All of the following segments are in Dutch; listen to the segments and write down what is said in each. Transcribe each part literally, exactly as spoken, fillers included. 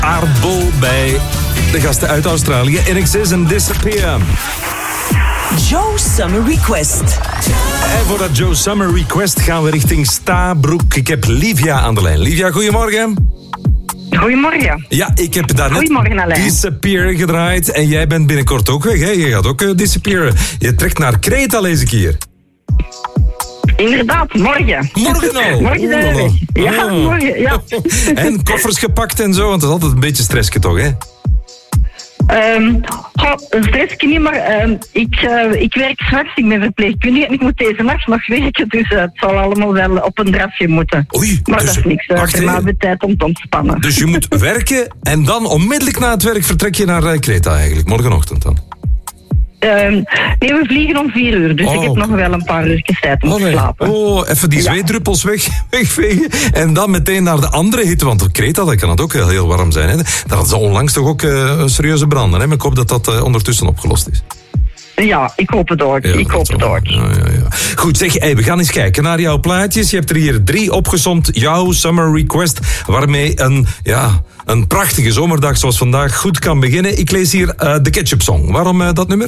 aardbol bij de gasten uit Australië. N X S en Disappear. Joe Summer Request. En voor dat Joe Summer Request gaan we richting Stabroek. Ik heb Livia aan de lijn. Livia, goedemorgen. Goedemorgen. Ja, ik heb daar net Disappear gedraaid. En jij bent binnenkort ook weg, hè? Je gaat ook uh, disappearen. Je trekt naar Kreta, lees ik hier. Inderdaad, morgen. Morgen al? Morgen zijn we weg. Ja, oh. morgen, ja. En koffers gepakt en zo, want dat is altijd een beetje stressje toch, hè? Um, oh, een stressje niet, maar um, ik, uh, ik werk straks, ik ben verpleegkundige en ik moet deze nacht nog werken, dus uh, het zal allemaal wel op een drafje moeten. Oei, maar dus, dat is niks, uh, daarna hebben we tijd om te ontspannen. Dus je moet werken en dan onmiddellijk na het werk vertrek je naar uh, Kreta eigenlijk, morgenochtend dan? Um, nee, we vliegen om vier uur, dus oh, ik heb nog wel een paar uurtjes tijd om oh, te nee. slapen. Oh, even die zweetdruppels weg, wegvegen en dan meteen naar de andere hitte, want op Kreta dat kan het ook heel, heel warm zijn. Hè? Daar hadden ze onlangs toch ook uh, serieuze branden, hè? Maar ik hoop dat dat uh, ondertussen opgelost is. Ja, ik hoop het ook. Ja, ik hoop het ook. Ja, ja, ja. Goed, zeg, hey, we gaan eens kijken naar jouw plaatjes. Je hebt er hier drie opgesomd. Jouw Summer Request, waarmee een, ja, een prachtige zomerdag zoals vandaag goed kan beginnen. Ik lees hier uh, de Ketchup Song. Waarom uh, dat nummer?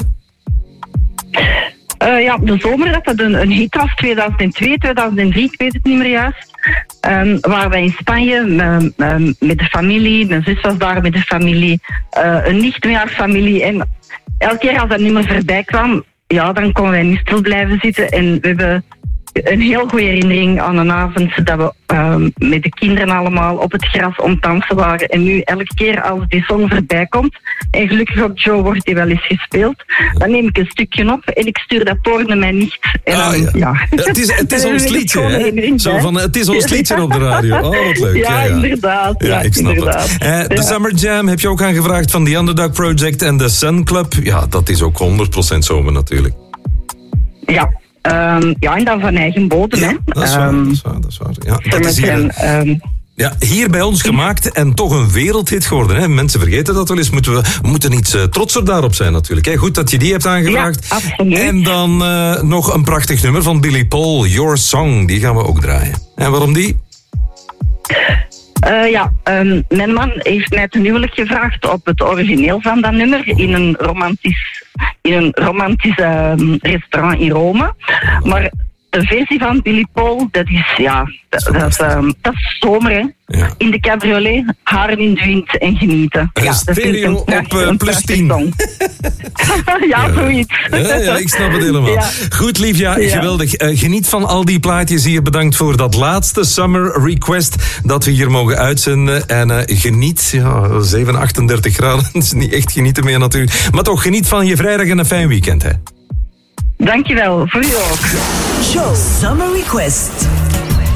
Uh, ja, de zomer dat dat een, een hit was, tweeduizend twee, tweeduizend drie, ik weet het niet meer juist. Um, waren wij in Spanje met, um, met de familie, mijn zus was daar met de familie, uh, een nicht met haar familie. En elke keer als dat nummer voorbij kwam, ja, dan konden wij niet stil blijven zitten. En we hebben een heel goede herinnering aan een avond dat we um, met de kinderen allemaal op het gras om dansen waren. En nu elke keer als die song voorbij komt, en gelukkig op Joe wordt die wel eens gespeeld, dan neem ik een stukje op en ik stuur dat door naar mijn nicht. En dan, ah, ja. Ja. Ja, het is, het is ons liedje, hè? Zo van, het is ons liedje op de radio. Oh, wat leuk. Ja, ja, ja. inderdaad. Ja, ja, ik snap inderdaad. het. Uh, de ja. Summer Jam heb je ook aangevraagd van The Underdog Project en de Sun Club. Ja, dat is ook honderd procent zomer natuurlijk. Ja. Um, ja, en dan van eigen bodem, ja, hè. Dat is waar, um, dat is waar. Dat is waar. Ja, dat is hier, um, ja, hier bij ons gemaakt en toch een wereldhit geworden. Hè. Mensen vergeten dat wel eens. Moeten we, we moeten iets uh, trotser daarop zijn natuurlijk. Hè. Goed dat je die hebt aangevraagd. Ja, absoluut. En dan uh, nog een prachtig nummer van Billy Paul, Your Song. Die gaan we ook draaien. En waarom die? Uh, ja, um, mijn man heeft mij ten huwelijk gevraagd op het origineel van dat nummer in een romantisch, in een romantisch um, restaurant in Rome. Maar de versie van Billy Paul, dat is, ja, dat, dat, um, dat is zomer, hè. Ja. In de cabriolet, haren in de wind en genieten. Een ja, stereo een, op uh, plus tien. ja, ja, zoiets. Ja, ja, ik snap het helemaal. Ja. Goed, Livia, ja. Geweldig. Uh, geniet van al die plaatjes hier. Bedankt voor dat laatste Summer Request dat we hier mogen uitzenden. En uh, geniet, ja, zeven, achtendertig graden, dat is niet echt genieten meer natuurlijk. Maar toch, geniet van je vrijdag en een fijn weekend, hè. Dankjewel, voor u ook. Joe Summer Request.